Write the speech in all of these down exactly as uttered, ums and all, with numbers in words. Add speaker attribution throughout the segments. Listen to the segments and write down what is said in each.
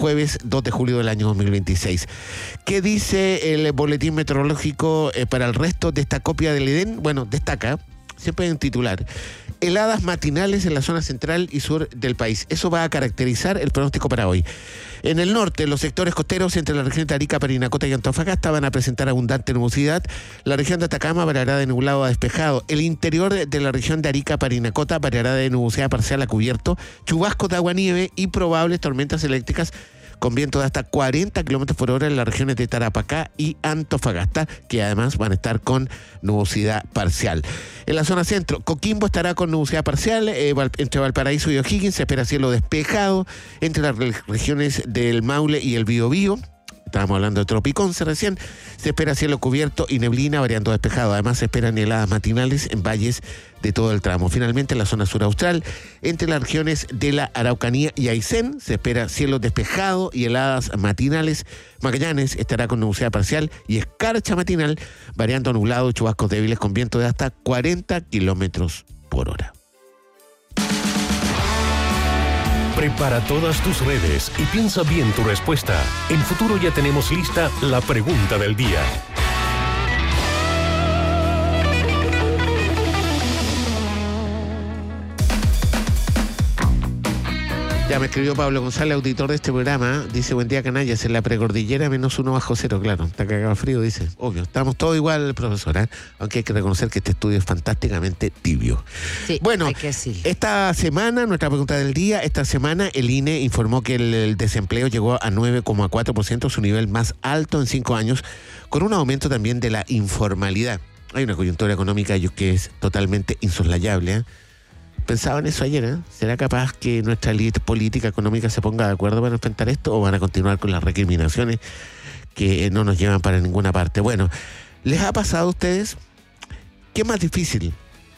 Speaker 1: jueves dos de julio del año dos mil veintiséis. ¿Qué dice el boletín meteorológico eh, para el resto de esta copia del Edén? Bueno, destaca, siempre hay un titular: heladas matinales en la zona central y sur del país. Eso va a caracterizar el pronóstico para hoy. En el norte, los sectores costeros entre la región de Arica, Parinacota y Antofagasta van a presentar abundante nubosidad. La región de Atacama variará de nublado a despejado. El interior de la región de Arica, Parinacota variará de nubosidad parcial a cubierto, chubascos de agua-nieve y probables tormentas eléctricas con vientos de hasta cuarenta kilómetros por hora en las regiones de Tarapacá y Antofagasta, que además van a estar con nubosidad parcial. En la zona centro, Coquimbo estará con nubosidad parcial, eh, entre Valparaíso y O'Higgins se espera cielo despejado, entre las regiones del Maule y el Biobío, estábamos hablando de Tropiconce recién, se espera cielo cubierto y neblina variando despejado. Además se esperan heladas matinales en valles de todo el tramo. Finalmente, en la zona sur austral, entre las regiones de la Araucanía y Aysén, se espera cielo despejado y heladas matinales. Magallanes estará con nubosidad parcial y escarcha matinal, variando a nublado y chubascos débiles con viento de hasta cuarenta kilómetros por hora.
Speaker 2: Prepara todas tus redes y piensa bien tu respuesta. En Futuro ya tenemos lista la pregunta del día.
Speaker 1: Ya me escribió Pablo González, auditor de este programa. Dice: buen día, canallas. En la precordillera menos uno bajo cero. Claro, está cagado frío, dice. Obvio, estamos todos igual, profesor, ¿eh? Aunque hay que reconocer que este estudio es fantásticamente tibio.
Speaker 3: Sí,
Speaker 1: bueno,
Speaker 3: hay que decirlo.
Speaker 1: Esta semana, nuestra pregunta del día, esta semana el I N E informó que el, el desempleo llegó a nueve coma cuatro por ciento, su nivel más alto en cinco años, con un aumento también de la informalidad. Hay una coyuntura económica que es totalmente insoslayable, ¿eh? Pensaba en eso ayer, ¿eh? ¿Será capaz que nuestra élite política económica se ponga de acuerdo para enfrentar esto o van a continuar con las recriminaciones que no nos llevan para ninguna parte? Bueno, ¿les ha pasado a ustedes? ¿Qué es más difícil?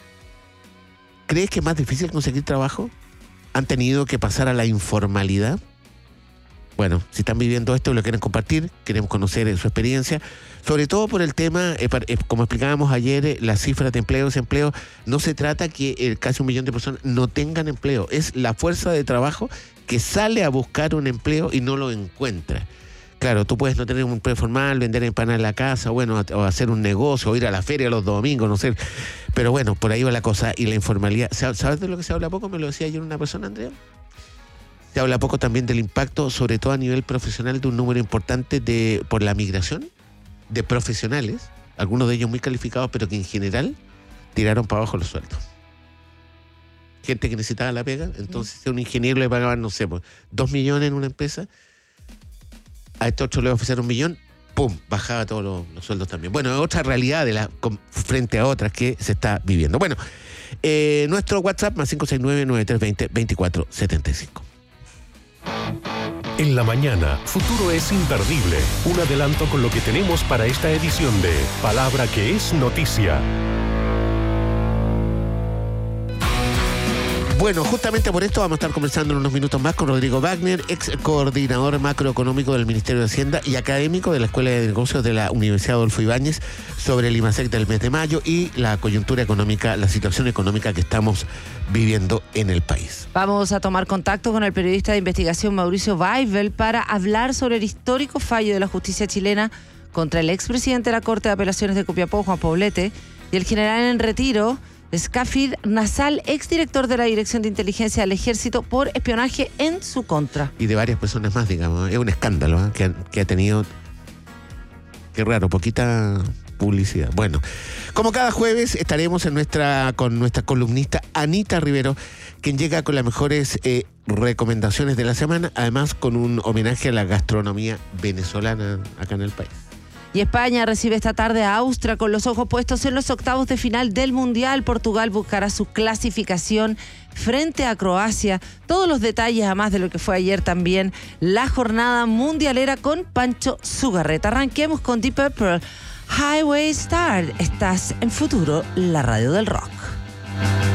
Speaker 1: ¿Crees que es más difícil conseguir trabajo? ¿Han tenido que pasar a la informalidad? Bueno, si están viviendo esto y lo quieren compartir, queremos conocer eh, su experiencia, sobre todo por el tema, eh, para, eh, como explicábamos ayer, eh, las cifras de empleo y desempleo. No se trata que eh, casi un millón de personas no tengan empleo, es la fuerza de trabajo que sale a buscar un empleo y no lo encuentra. Claro, tú puedes no tener un empleo formal, vender empanadas en la casa, bueno, o hacer un negocio, o ir a la feria los domingos, no sé, pero bueno, por ahí va la cosa. Y la informalidad, ¿sabes de lo que se habla poco? Me lo decía ayer una persona, Andrea. Se habla poco también del impacto, sobre todo a nivel profesional, de un número importante de por la migración de profesionales, algunos de ellos muy calificados, pero que en general tiraron para abajo los sueldos. Gente que necesitaba la pega, entonces a un ingeniero le pagaban, no sé, pues, dos millones en una empresa, a este otro le ofrecieron un millón, ¡pum!, bajaba todos los, los sueldos también. Bueno, es otra realidad de la, con, frente a otras que se está viviendo. Bueno, eh, nuestro WhatsApp más cinco seis nueve, nueve tres dos cero, veinticuatro setenta y cinco.
Speaker 2: En la mañana, Futuro es imperdible. Un adelanto con lo que tenemos para esta edición de Palabra que es Noticia.
Speaker 1: Bueno, justamente por esto vamos a estar conversando en unos minutos más con Rodrigo Wagner, ex coordinador macroeconómico del Ministerio de Hacienda y académico de la Escuela de Negocios de la Universidad Adolfo Ibáñez, sobre el IMASEC del mes de mayo y la coyuntura económica, la situación económica que estamos viviendo en el país.
Speaker 3: Vamos a tomar contacto con el periodista de investigación Mauricio Weibel para hablar sobre el histórico fallo de la justicia chilena contra el expresidente de la Corte de Apelaciones de Copiapó, Juan Poblete, y el general en retiro, Skafid Nasal, exdirector de la Dirección de Inteligencia del Ejército, por espionaje en su contra.
Speaker 1: Y de varias personas más, digamos. Es un escándalo, ¿eh? que, ha, que ha tenido, qué raro, poquita publicidad. Bueno, como cada jueves estaremos en nuestra con nuestra columnista Anita Rivero, quien llega con las mejores eh, recomendaciones de la semana, además con un homenaje a la gastronomía venezolana acá en el país.
Speaker 3: Y España recibe esta tarde a Austria con los ojos puestos en los octavos de final del Mundial. Portugal buscará su clasificación frente a Croacia. Todos los detalles, además de lo que fue ayer también, la jornada mundialera con Pancho Zugarreta. Arranquemos con Deep Purple, Highway Star. Estás en Futuro, la radio del rock.